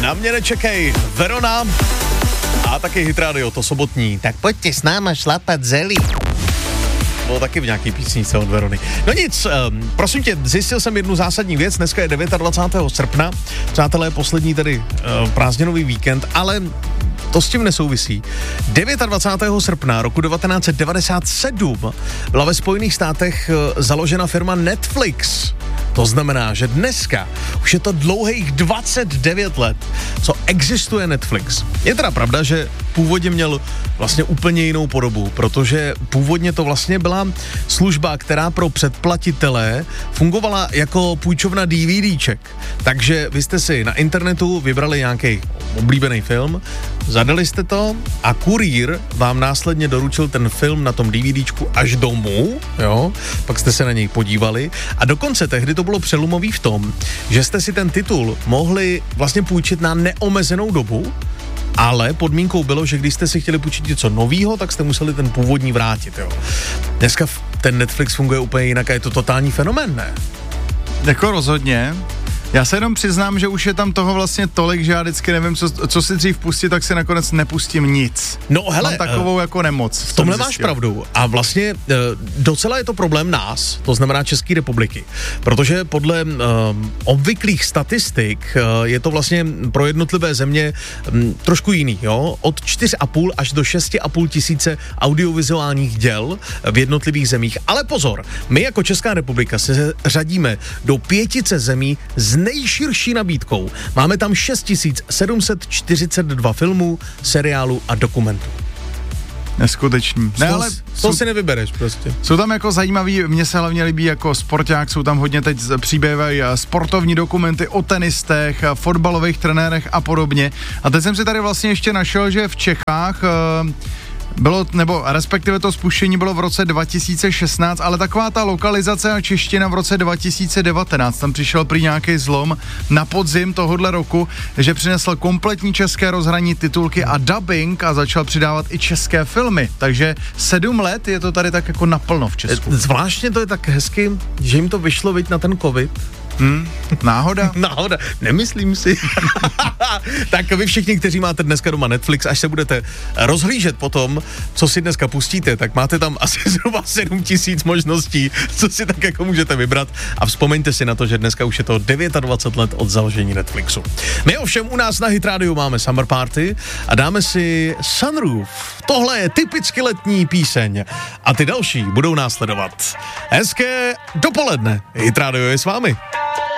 Na mě nečekej, Verona a taky Hit Radio, to sobotní. Tak pojďte s náma šlapat zelí. Bylo taky v nějaký písničce od Verony. No nic, prosím tě, zjistil jsem jednu zásadní věc, dneska je 29. srpna, přátelé, poslední tedy prázdninový víkend, ale to s tím nesouvisí. 29. srpna roku 1997 byla ve Spojených státech založena firma Netflix. To znamená, že dneska už je to dlouhých 29 let, co existuje Netflix. Je teda pravda, že původně měl vlastně úplně jinou podobu, protože původně to vlastně byla služba, která pro předplatitele fungovala jako půjčovna DVDček. Takže vy jste si na internetu vybrali nějaký oblíbený film, zadali jste to a kurýr vám následně doručil ten film na tom DVDčku až domů, jo, pak jste se na něj podívali a dokonce tehdy to bylo přelomový v tom, že jste si ten titul mohli vlastně půjčit na neomezenou dobu, ale podmínkou bylo, že když jste si chtěli půjčit něco novýho, tak jste museli ten původní vrátit, jo. Dneska ten Netflix funguje úplně jinak a je to totální fenomén, ne? Jako rozhodně. Já se jenom přiznám, že už je tam toho vlastně tolik, že já vždycky nevím, co si dřív pustit, tak si nakonec nepustím nic. No hele, mám takovou jako nemoc. V tomhle máš pravdu a vlastně docela je to problém nás, to znamená České republiky, protože podle obvyklých statistik je to vlastně pro jednotlivé země trošku jiný, jo, od 4,5 až do 6,5 tisíce audiovizuálních děl v jednotlivých zemích, ale pozor, my jako Česká republika se řadíme do 5 zemí s nejširší nabídkou. Máme tam 6742 filmů, seriálů a dokumentů. Neskutečný. Ne, ale to si nevybereš prostě. Jsou tam jako zajímavý, mně se hlavně líbí jako sporták, jsou tam hodně teď příběhy, sportovní dokumenty o tenistech, fotbalových trenérech a podobně. A teď jsem si tady vlastně ještě našel, že v Čechách bylo, nebo respektive to spuštění bylo v roce 2016, ale taková ta lokalizace a čeština v roce 2019, tam přišel prý nějaký zlom na podzim tohohle roku, že přinesl kompletní české rozhraní, titulky a dubbing a začal přidávat i české filmy, takže 7 let je to tady tak jako naplno v Česku. Zvláštně to je tak hezky, že jim to vyšlo, viď, na ten covid. Náhoda? Náhoda, nemyslím si. Tak vy všichni, kteří máte dneska doma Netflix, až se budete rozhlížet po tom, co si dneska pustíte, tak máte tam asi zhruba 7 000 možností, co si tak jako můžete vybrat a vzpomeňte si na to, že dneska už je to 29 let od založení Netflixu. My ovšem u nás na Hit Radio máme Summer Party a dáme si Sunroof. Tohle je typicky letní píseň a ty další budou následovat. Hezké dopoledne. Hit Radio je s vámi.